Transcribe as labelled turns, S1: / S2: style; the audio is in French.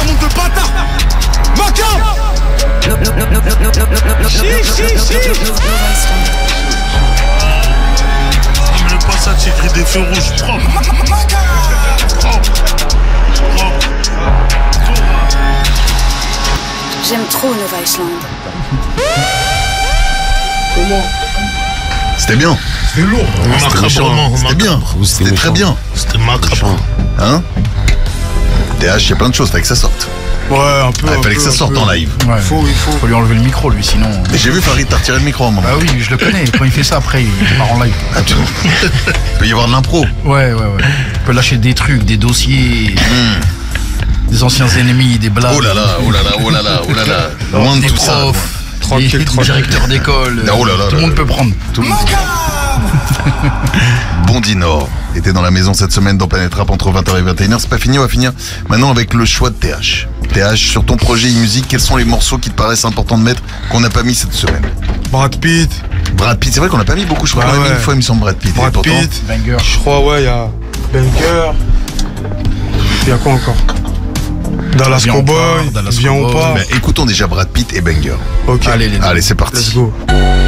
S1: monde de bâtard. Maca.
S2: Le passage, c'est écrit des feux rouges.
S3: J'aime trop Nova Island.
S4: C'était bien.
S2: C'était lourd.
S4: C'était bien. C'était très bien.
S2: C'était macabre.
S4: Hein? TH, il y a plein de choses, fallait que ça sorte.
S1: Ouais, un peu.
S4: Il fallait que ça sorte en live.
S5: Ouais.
S1: Il faut
S5: lui enlever le micro, lui, sinon.
S4: Mais j'ai vu Farid t'a retiré le micro à un moment.
S5: Bah oui, je le connais. Quand il fait ça, après, il part en live.
S4: Il peut y avoir de l'impro.
S5: Ouais. Il peut lâcher des trucs, des dossiers, des anciens ennemis, des blagues.
S4: Oh là là. Loin de
S5: des
S4: tout ça.
S5: profs,
S1: Tranquille,
S5: des directeurs d'école.
S4: Oh là là
S5: tout le
S4: là
S5: monde
S4: là.
S5: peut prendre.
S4: Tout le monde. Bondy Nord était dans la maison cette semaine dans Planète Rap entre 20h et 21h. C'est pas fini, on va finir maintenant avec le choix de TH. TH, sur ton projet e-musique, quels sont les morceaux qui te paraissent importants de mettre qu'on n'a pas mis cette semaine?
S1: Brad Pitt.
S4: Brad Pitt, c'est vrai qu'on n'a pas mis beaucoup, je crois qu'on a mis une fois, il me semble, Brad Pitt.
S1: Brad
S4: Et pourtant,
S1: Pitt.
S5: Banger.
S1: Je crois, ouais, il y a Banger. Il y a quoi encore? Dallas
S5: Viens, on
S1: Cowboy.
S5: part, Dallas
S1: Viens, on
S5: Cowboy.
S1: part.
S4: mais écoutons déjà Brad Pitt et Banger.
S1: Ok.
S4: Allez, c'est parti.
S1: Let's go.